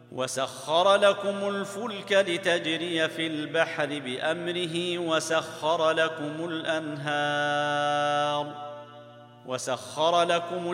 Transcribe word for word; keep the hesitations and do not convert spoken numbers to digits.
وسخر لكم الفلك لتجري في البحر بأمره وسخر لكم الأنهار وسخر لكم